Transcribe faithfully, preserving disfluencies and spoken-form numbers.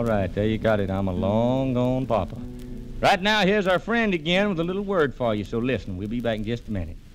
right, there you got it. I'm a long gone papa. Right now, here's our friend again with a little word for you, so listen. We'll be back in just a minute.